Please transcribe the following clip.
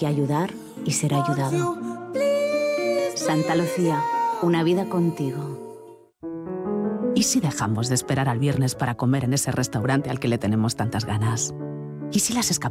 que ayudar y ser ayudado. Santa Lucía, una vida contigo. ¿Y si dejamos de esperar al viernes para comer en ese restaurante al que le tenemos tantas ganas? ¿Y si las escapadas